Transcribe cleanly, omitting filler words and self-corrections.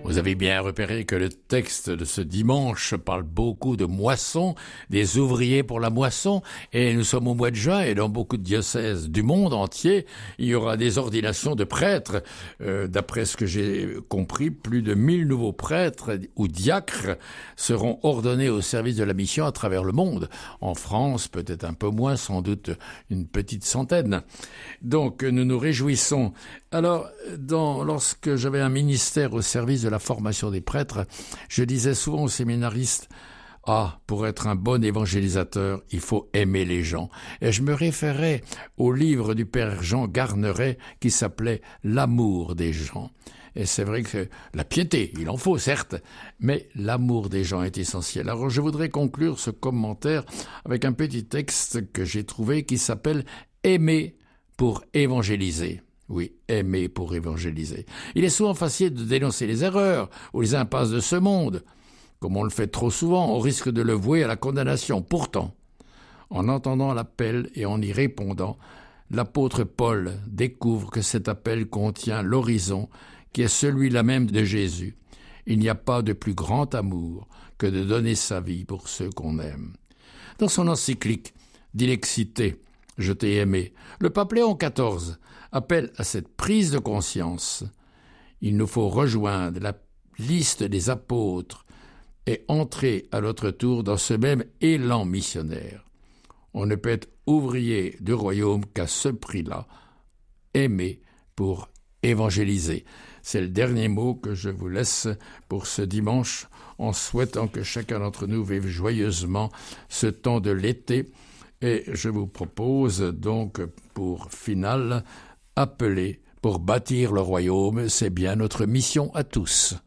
Vous avez bien repéré que le texte de ce dimanche parle beaucoup de moisson, des ouvriers pour la moisson, et nous sommes au mois de juin, et dans beaucoup de diocèses du monde entier, il y aura des ordinations de prêtres. D'après ce que j'ai compris, plus de 1000 nouveaux prêtres ou diacres seront ordonnés au service de la mission à travers le monde. En France, peut-être un peu moins, sans doute une petite centaine. Donc nous nous réjouissons. Alors, lorsque j'avais un ministère au service de la formation des prêtres, je disais souvent aux séminaristes: pour être un bon évangélisateur, il faut aimer les gens. Et je me référais au livre du père Jean Garneret qui s'appelait « L'amour des gens ». Et c'est vrai que la piété, il en faut certes, mais l'amour des gens est essentiel. Alors je voudrais conclure ce commentaire avec un petit texte que j'ai trouvé qui s'appelle « Aimer pour évangéliser ». Oui, aimer pour évangéliser. Il est souvent facile de dénoncer les erreurs ou les impasses de ce monde. Comme on le fait trop souvent, on risque de le vouer à la condamnation. Pourtant, en entendant l'appel et en y répondant, l'apôtre Paul découvre que cet appel contient l'horizon qui est celui-là même de Jésus. Il n'y a pas de plus grand amour que de donner sa vie pour ceux qu'on aime. Dans son encyclique « Dilexité », je t'ai aimé, le pape Léon XIV appelle à cette prise de conscience. Il nous faut rejoindre la liste des apôtres et entrer à notre tour dans ce même élan missionnaire. On ne peut être ouvrier du royaume qu'à ce prix-là, aimer pour évangéliser. C'est le dernier mot que je vous laisse pour ce dimanche, en souhaitant que chacun d'entre nous vive joyeusement ce temps de l'été. Et je vous propose donc pour finale, appeler pour bâtir le royaume, c'est bien notre mission à tous.